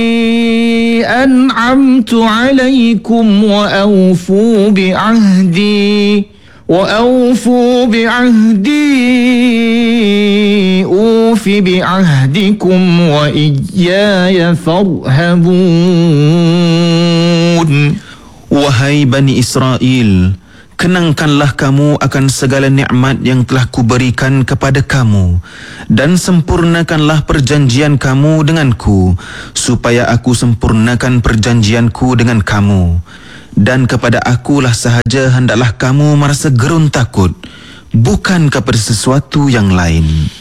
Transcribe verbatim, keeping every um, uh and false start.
أنعمت عليكم وأوفوا بعهدي وأوفوا بعهدي أوف بعهدكم وإياي فارهبون. Wahai Bani Israel, kenangkanlah kamu akan segala nikmat yang telah kuberikan kepada kamu dan sempurnakanlah perjanjian kamu denganku supaya aku sempurnakan perjanjianku dengan kamu. Dan kepada akulah sahaja hendaklah kamu merasa gerun takut, bukan kepada sesuatu yang lain.